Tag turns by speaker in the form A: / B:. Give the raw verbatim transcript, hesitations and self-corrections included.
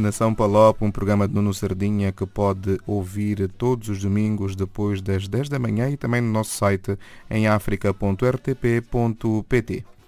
A: Nação Palop, um programa de Nuno Sardinha que pode ouvir todos os domingos depois das dez da manhã e também no nosso site em africa ponto r t p ponto p t.